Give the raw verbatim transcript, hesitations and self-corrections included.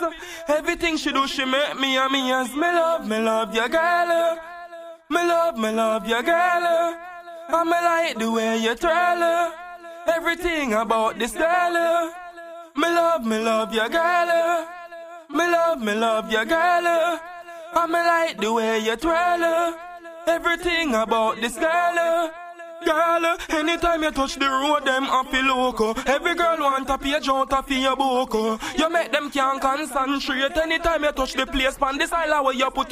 Everything she do, she make me and me as me love, me love your girl. Me love, me love your girl. And me like the way you twirl. Everything about this girl. Me love, me love your girl. Me love, me love your girl. And me like the way you twirl. Everything about this girl. Girl, anytime you touch the road, them a feel loco. Every girl want a page out of your book. You make them can't concentrate. Anytime you touch the place, pan this island where you put